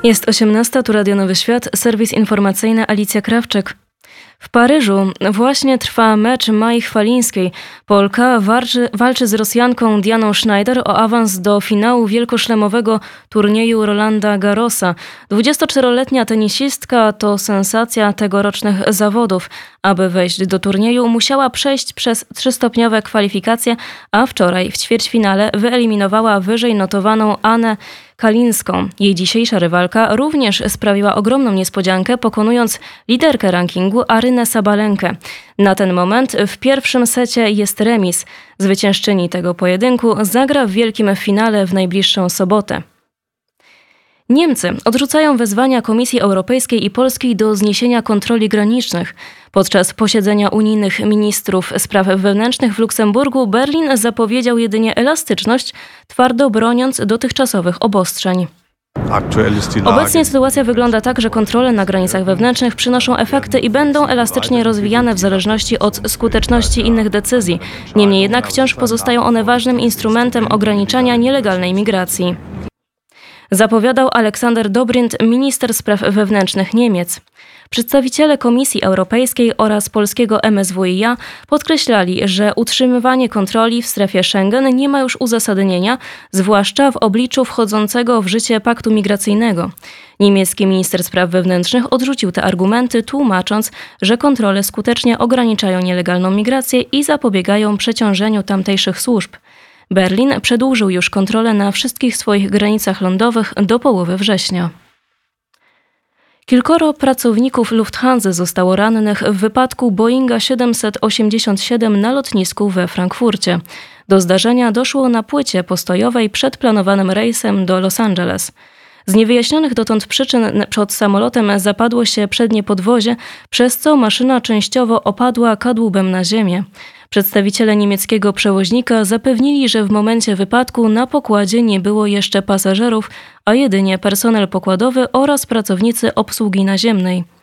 Jest 18, tu Radio Nowy Świat, serwis informacyjny Alicja Krawczyk. W Paryżu właśnie trwa mecz Mai Chwalińskiej. Polka walczy z Rosjanką Dianą Schneider o awans do finału wielkoszlemowego turnieju Rolanda Garrosa. 24-letnia tenisistka to sensacja tegorocznych zawodów. Aby wejść do turnieju, musiała przejść przez 3-stopniowe kwalifikacje, a wczoraj w ćwierćfinale wyeliminowała wyżej notowaną Annę Kalińską. Jej dzisiejsza rywalka również sprawiła ogromną niespodziankę, pokonując liderkę rankingu Arynę Sabalenkę. Na ten moment w pierwszym secie jest remis. Zwyciężczyni tego pojedynku zagra w wielkim finale w najbliższą sobotę. Niemcy odrzucają wezwania Komisji Europejskiej i Polskiej do zniesienia kontroli granicznych. Podczas posiedzenia unijnych ministrów spraw wewnętrznych w Luksemburgu Berlin zapowiedział jedynie elastyczność, twardo broniąc dotychczasowych obostrzeń. Obecnie sytuacja wygląda tak, że kontrole na granicach wewnętrznych przynoszą efekty i będą elastycznie rozwijane w zależności od skuteczności innych decyzji. Niemniej jednak wciąż pozostają one ważnym instrumentem ograniczania nielegalnej migracji. Zapowiadał Aleksander Dobrindt, minister spraw wewnętrznych Niemiec. Przedstawiciele Komisji Europejskiej oraz polskiego MSWiA podkreślali, że utrzymywanie kontroli w strefie Schengen nie ma już uzasadnienia, zwłaszcza w obliczu wchodzącego w życie paktu migracyjnego. Niemiecki minister spraw wewnętrznych odrzucił te argumenty, tłumacząc, że kontrole skutecznie ograniczają nielegalną migrację i zapobiegają przeciążeniu tamtejszych służb. Berlin przedłużył już kontrolę na wszystkich swoich granicach lądowych do połowy września. Kilkoro pracowników Lufthansa zostało rannych w wypadku Boeinga 787 na lotnisku we Frankfurcie. Do zdarzenia doszło na płycie postojowej przed planowanym rejsem do Los Angeles. Z niewyjaśnionych dotąd przyczyn pod samolotem zapadło się przednie podwozie, przez co maszyna częściowo opadła kadłubem na ziemię. Przedstawiciele niemieckiego przewoźnika zapewnili, że w momencie wypadku na pokładzie nie było jeszcze pasażerów, a jedynie personel pokładowy oraz pracownicy obsługi naziemnej.